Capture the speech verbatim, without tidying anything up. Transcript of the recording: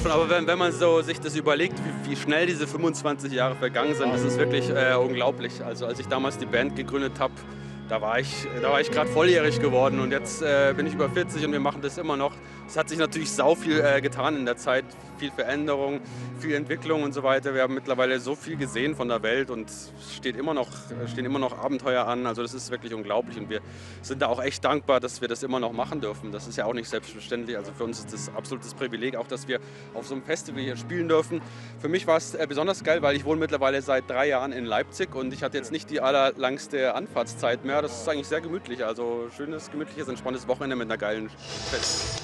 schon, aber wenn, wenn man so sich das überlegt, wie, wie schnell diese fünfundzwanzig Jahre vergangen sind, das ist wirklich äh, unglaublich. Also als ich damals die Band gegründet habe, da war ich, da war ich gerade volljährig geworden und jetzt äh, bin ich über vierzig und wir machen das immer noch. Es hat sich natürlich sau viel äh, getan in der Zeit, viel Veränderung, viel Entwicklung und so weiter. Wir haben mittlerweile so viel gesehen von der Welt und es steht immer noch, stehen immer noch Abenteuer an. Also das ist wirklich unglaublich und wir sind da auch echt dankbar, dass wir das immer noch machen dürfen. Das ist ja auch nicht selbstverständlich. Also für uns ist das absolutes Privileg, auch dass wir auf so einem Festival hier spielen dürfen. Für mich war es äh, besonders geil, weil ich wohne mittlerweile seit drei Jahren in Leipzig und ich hatte jetzt nicht die allerlangste Anfahrtszeit mehr. Das ist eigentlich sehr gemütlich. Also schönes, gemütliches, entspanntes Wochenende mit einer geilen Fest.